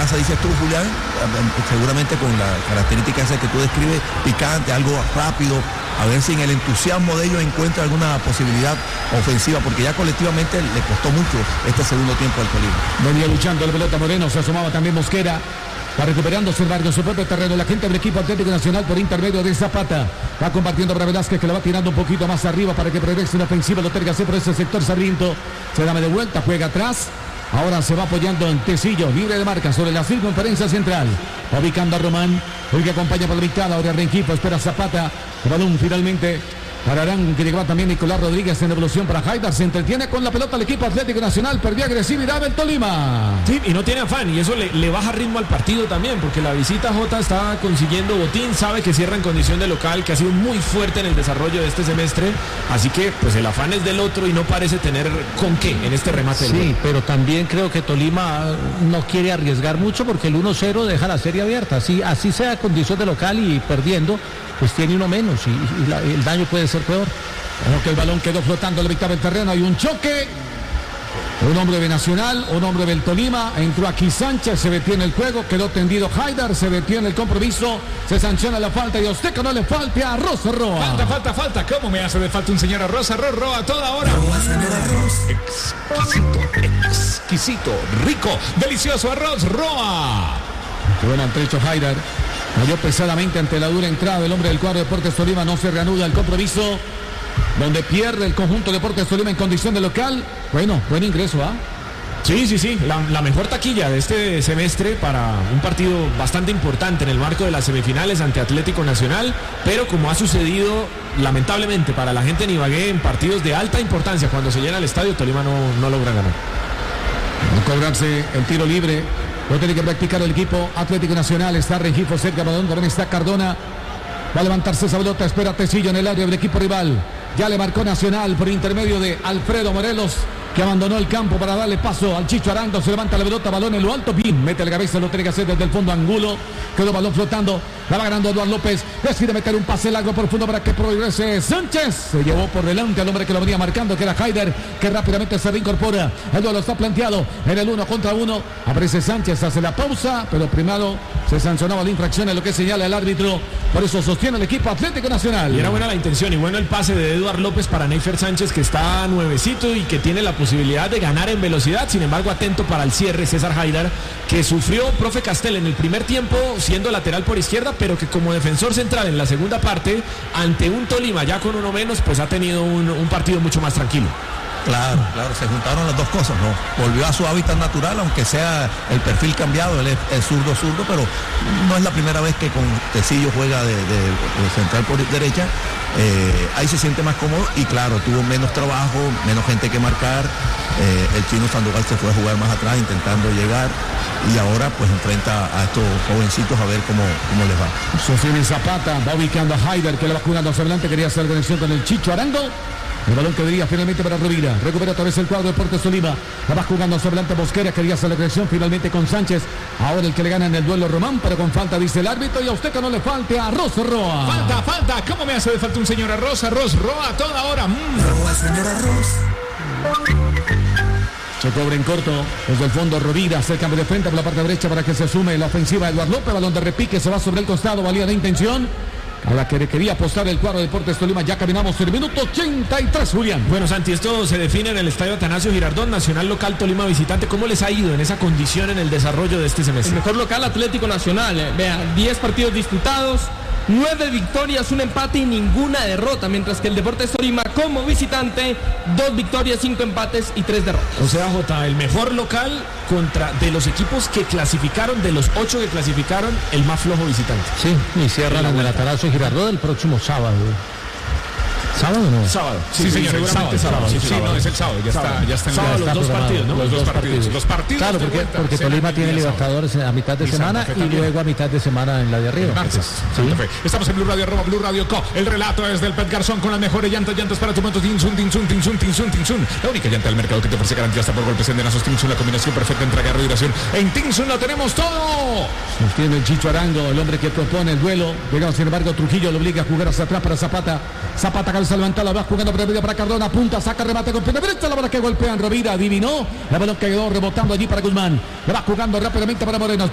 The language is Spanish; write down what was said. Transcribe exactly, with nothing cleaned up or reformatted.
casa, dices tú, Julián, seguramente con la característica esa que tú describes, picante, algo rápido, a ver si en el entusiasmo de ellos encuentra alguna posibilidad ofensiva, porque ya colectivamente le costó mucho este segundo tiempo al Tolima. Venía luchando la pelota Moreno, se asomaba también Mosquera, va recuperándose el barrio en su propio terreno. La gente del equipo Atlético Nacional por intermedio de Zapata va compartiendo para Velázquez, que lo va tirando un poquito más arriba para que progrese una ofensiva. Lo tenga que hacer por ese sector. Sarmiento se da de vuelta, juega atrás. Ahora se va apoyando en Tecillo, libre de marca sobre la circunferencia central, ubicando a Román, el que acompaña por la mitad. Ahora el equipo espera Zapata, el balón finalmente para Arán, que llegaba también Nicolás Rodríguez en evolución para Haidar. Se entretiene con la pelota el equipo Atlético Nacional. Perdió agresividad del Tolima. Sí, y no tiene afán, y eso le, le baja ritmo al partido también, porque la visita Jota está consiguiendo botín, sabe que cierra en condición de local, que ha sido muy fuerte en el desarrollo de este semestre, así que pues el afán es del otro y no parece tener con qué en este remate. Sí, del pero también creo que Tolima no quiere arriesgar mucho, porque el uno cero deja la serie abierta. Así, así sea condición de local y perdiendo, pues tiene uno menos y, y la, el daño puede ser peor. Como que el balón quedó flotando en la mitad del terreno, hay un choque. Un hombre de Nacional, un hombre del Tolima, entró aquí Sánchez, se metió en el juego, quedó tendido Haidar, se metió en el compromiso, se sanciona la falta y a usted que no le falte a Rosa Roa. Falta, falta, falta, ¿cómo me hace de falta un señor Rosa Roa, Roa a toda hora? Exquisito, exquisito, rico, delicioso arroz Roa. Qué buen trecho Haidar. Cayó pesadamente ante la dura entrada del hombre del cuadro de Deportes Tolima. No se reanuda el compromiso, donde pierde el conjunto de Deportes Tolima en condición de local. Bueno, buen ingreso, ¿ah? ¿eh? Sí, sí, sí, la, la mejor taquilla de este semestre para un partido bastante importante en el marco de las semifinales ante Atlético Nacional, pero como ha sucedido lamentablemente para la gente de Ibagué en partidos de alta importancia, cuando se llena el estadio, Tolima no, no logra ganar. No cobrarse el tiro libre, lo tiene que practicar el equipo Atlético Nacional. Está Rengifo cerca, también está Cardona. Va a levantarse esa pelota, espera Tecillo en el área del equipo rival. Ya le marcó Nacional por intermedio de Alfredo Morelos, que abandonó el campo para darle paso al Chicho Arango. Se levanta la pelota, balón en lo alto, bien, mete la cabeza, lo tiene que hacer desde el fondo Angulo. Quedó balón flotando, la va ganando Eduardo López. Decide meter un pase largo profundo para que progrese Sánchez. Se llevó por delante al hombre que lo venía marcando, que era Haidar, que rápidamente se reincorpora. El duelo está planteado en el uno contra uno. Aparece Sánchez, hace la pausa, pero primero se sancionaba la infracción en lo que señala el árbitro. Por eso sostiene el equipo Atlético Nacional. Y era buena la intención y bueno el pase de Eduardo López para Neifer Sánchez, que está nuevecito y que tiene la posibilidad de ganar en velocidad. Sin embargo, atento para el cierre César Haidar, que sufrió profe Castel en el primer tiempo siendo lateral por izquierda, pero que como defensor central en la segunda parte ante un Tolima ya con uno menos, pues ha tenido un, un partido mucho más tranquilo. Claro, claro, se juntaron las dos cosas, ¿no? Volvió a su hábitat natural, aunque sea el perfil cambiado, él es, es zurdo, zurdo, pero no es la primera vez que con Tecillo juega de, de, de central por derecha. Eh, ahí se siente más cómodo y claro, tuvo menos trabajo, menos gente que marcar. Eh, el chino Sandoval se fue a jugar más atrás intentando llegar y ahora pues enfrenta a estos jovencitos a ver cómo, cómo les va. Sostiene Zapata, va ubicando a Haidar, que le va jugando hacia adelante, quería hacer conexión con el Chicho Arango. El balón que diría finalmente para Rovira. Recupera otra vez el cuadro de Deportes Tolima. La va jugando hacia adelante Mosquera. Quería hacer la conexión finalmente con Sánchez. Ahora el que le gana en el duelo Román, pero con falta dice el árbitro. Y a usted que no le falte a Rosa Roa. Falta, falta. ¿Cómo me hace de falta un señor Arroz? Arroz Roa a toda hora. Mm. Roa, señor Arroz. Se cobra en corto desde el fondo Rovira. Hace el cambio de frente por la parte derecha para que se asume la ofensiva Eduardo López. Balón de repique. Se va sobre el costado. Valía de intención. A la que quería apostar el cuadro de Deportes Tolima. Ya caminamos en el minuto ochenta y tres, Julián. Bueno, Santi, esto se define en el estadio Atanasio Girardot, Nacional local, Tolima visitante. ¿Cómo les ha ido en esa condición en el desarrollo de este semestre? El mejor local Atlético Nacional. Eh. Vea, diez partidos disputados, nueve victorias, un empate y ninguna derrota. Mientras que el Deportes Tolima como visitante, dos victorias, cinco empates y tres derrotas. O sea, Jota, el mejor local contra de los equipos que clasificaron, de los ocho que clasificaron, el más flojo visitante. Sí, y cierran en el Atanasio Girardot el próximo sábado. ¿Sábado o no? Sábado. Sí, sí señor, seguramente sábado. sábado. Sí, sí, sábado. No, es el sábado. Ya sábado. está, ya está en sábado, la... los dos partidos, ¿no? Los, los dos partidos. partidos. Los partidos. Claro, porque, porque Tolima tiene Libertadores a mitad de semana y luego a mitad de semana en la de arriba. Martes, ¿sí? Estamos en Blue Radio, arroba Blue Radio Co. El relato es del Pet Garzón con las mejores llantas, llantas para tu moto. Tinsun, Tinsun, Tinsun, Tinsun, Tinsun. La única llanta del mercado que te ofrece garantía hasta por golpes endenazos. Tinsun, la combinación perfecta entre agarro y duración. En Tinsun lo tenemos todo. Sostiene el Chicho Arango, el hombre que propone el duelo. Pero sin embargo, Trujillo lo obliga a jugar hacia atrás para Zapata. Zapata calza levantada, la va jugando para para Cardona, punta, saca, remate con pierna derecha, la bola que golpean, Rovira adivinó, la bola que quedó rebotando allí para Guzmán, la va jugando rápidamente para Moreno.